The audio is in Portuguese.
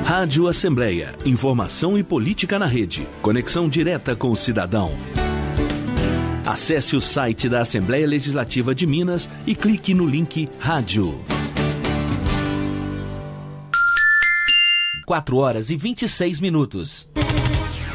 Rádio Assembleia. Informação e política na rede. Conexão direta com o cidadão. Acesse o site da Assembleia Legislativa de Minas e clique no link Rádio. 4 horas e 26 minutos.